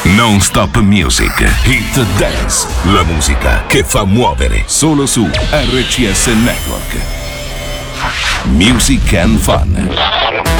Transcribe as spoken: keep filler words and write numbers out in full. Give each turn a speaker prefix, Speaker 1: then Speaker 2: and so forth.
Speaker 1: Non Stop Music, Hit Dance, la musica che fa muovere, solo su R C S Network. Music and Fun.